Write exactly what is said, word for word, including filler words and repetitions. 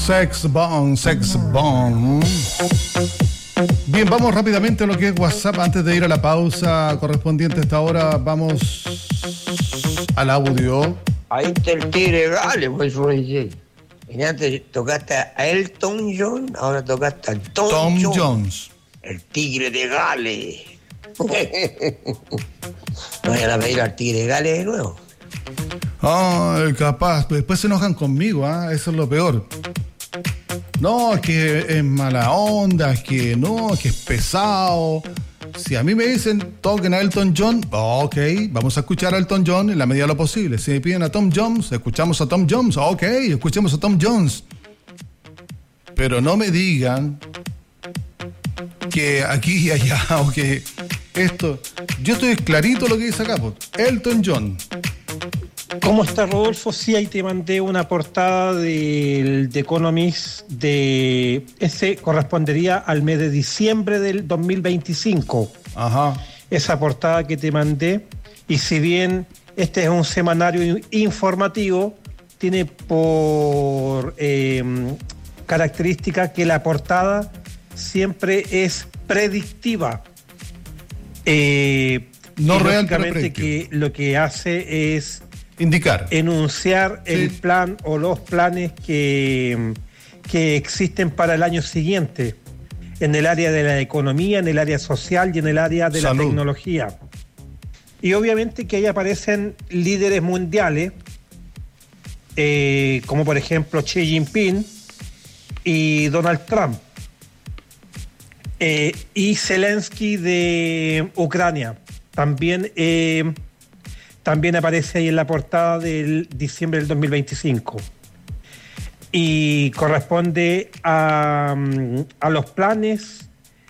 Sex Bomb, Sex Bomb. Bien, vamos rápidamente a lo que es WhatsApp. Antes de ir a la pausa correspondiente a esta hora, vamos al audio. Ahí está el tigre Gale, pues, oye. Y antes tocaste a Elton John, ahora tocaste a Tom, Tom Jones, Jones. el tigre de Gale. ¿No vayan a pedir al tigre de Gale de nuevo? Ay, capaz, después se enojan conmigo, ¿ah? ¿eh? Eso es lo peor. No, es que es mala onda, es que no, es que es pesado. Si a mí me dicen toquen a Elton John, ok, vamos a escuchar a Elton John en la medida de lo posible. Si me piden a Tom Jones, escuchamos a Tom Jones, ok, escuchemos a Tom Jones. Pero no me digan que aquí y allá, o que esto. Yo estoy clarito lo que dice acá, pues. Elton John. ¿Cómo está, Rodolfo? Sí, ahí te mandé una portada del The Economist de... Ese correspondería al mes de diciembre del dos mil veinticinco. Ajá. Esa portada que te mandé. Y si bien este es un semanario informativo, tiene por eh, característica que la portada siempre es predictiva. Eh, no real, pero lógicamente que lo que hace es indicar, enunciar sí. el plan o los planes que, que existen para el año siguiente en el área de la economía, en el área social y en el área de Salud. La tecnología. Y obviamente que ahí aparecen líderes mundiales, eh, como por ejemplo Xi Jinping y Donald Trump, eh, y Zelensky de Ucrania. También... Eh, También aparece ahí en la portada del diciembre del dos mil veinticinco. Y corresponde a, a los planes